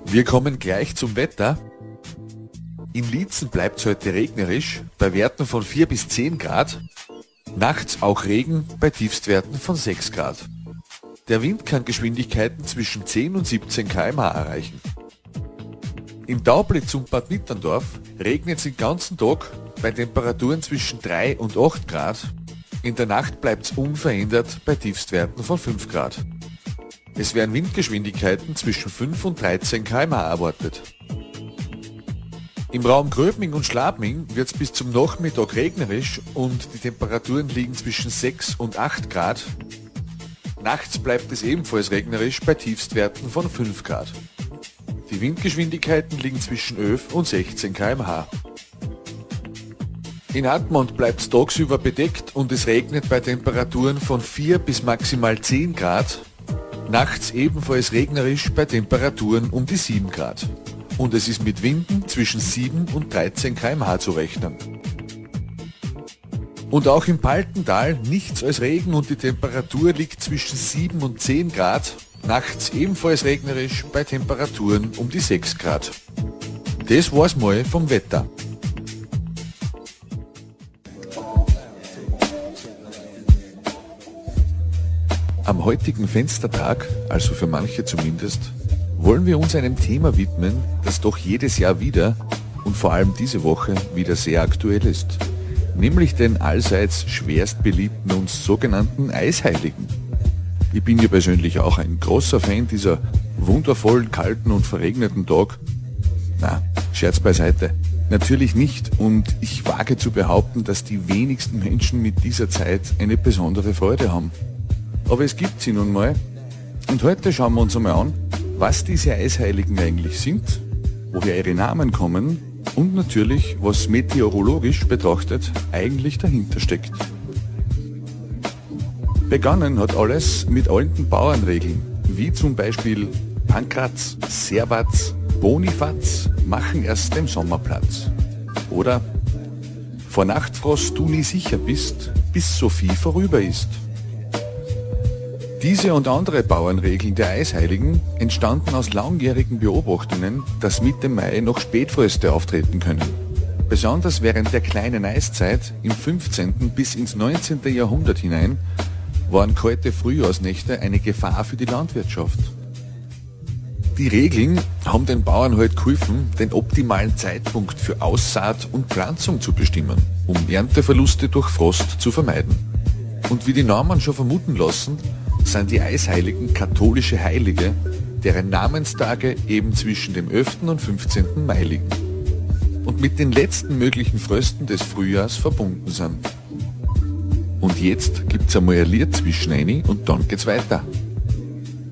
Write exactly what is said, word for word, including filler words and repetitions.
Wir kommen gleich zum Wetter. In Liezen bleibt es heute regnerisch, bei Werten von vier bis zehn Grad. Nachts auch Regen, bei Tiefstwerten von sechs Grad. Der Wind kann Geschwindigkeiten zwischen zehn und siebzehn Kilometer pro Stunde erreichen. In Daublitz und Bad Mitterndorf regnet es den ganzen Tag bei Temperaturen zwischen drei und acht Grad. In der Nacht bleibt es unverändert bei Tiefstwerten von fünf Grad. Es werden Windgeschwindigkeiten zwischen fünf und dreizehn Kilometer pro Stunde erwartet. Im Raum Gröbming und Schladming wird es bis zum Nachmittag regnerisch und die Temperaturen liegen zwischen sechs und acht Grad. Nachts bleibt es ebenfalls regnerisch bei Tiefstwerten von fünf Grad. Die Windgeschwindigkeiten liegen zwischen elf und sechzehn Kilometer pro Stunde. In Admont bleibt es tagsüber bedeckt und es regnet bei Temperaturen von vier bis maximal zehn Grad. Nachts ebenfalls regnerisch bei Temperaturen um die sieben Grad. Und es ist mit Winden zwischen sieben und dreizehn Kilometer pro Stunde zu rechnen. Und auch im Paltental nichts als Regen und die Temperatur liegt zwischen sieben und zehn Grad. Nachts ebenfalls regnerisch bei Temperaturen um die sechs Grad. Das war's mal vom Wetter. Am heutigen Fenstertag, also für manche zumindest, wollen wir uns einem Thema widmen, das doch jedes Jahr wieder und vor allem diese Woche wieder sehr aktuell ist, nämlich den allseits schwerst beliebten und sogenannten Eisheiligen. Ich bin ja persönlich auch ein großer Fan dieser wundervollen, kalten und verregneten Tag. Na, Scherz beiseite. Natürlich nicht und ich wage zu behaupten, dass die wenigsten Menschen mit dieser Zeit eine besondere Freude haben. Aber es gibt sie nun mal. Und heute schauen wir uns einmal an, was diese Eisheiligen eigentlich sind, woher ihre Namen kommen und natürlich, was meteorologisch betrachtet eigentlich dahinter steckt. Begonnen hat alles mit alten Bauernregeln, wie zum Beispiel Pankratz, Servatz, Bonifaz machen erst dem Sommer Platz. Oder vor Nachtfrost du nie sicher bist, bis Sophie vorüber ist. Diese und andere Bauernregeln der Eisheiligen entstanden aus langjährigen Beobachtungen, dass Mitte Mai noch Spätfröste auftreten können. Besonders während der kleinen Eiszeit im fünfzehnten bis ins neunzehnten Jahrhundert hinein waren kalte Frühjahrsnächte eine Gefahr für die Landwirtschaft. Die Regeln haben den Bauern halt geholfen, den optimalen Zeitpunkt für Aussaat und Pflanzung zu bestimmen, um Ernteverluste durch Frost zu vermeiden. Und wie die Namen schon vermuten lassen, sind die Eisheiligen katholische Heilige, deren Namenstage eben zwischen dem elften und fünfzehnten Mai liegen und mit den letzten möglichen Frösten des Frühjahrs verbunden sind. Und jetzt gibt's einmal ein Lied zwischen rein und dann geht's weiter.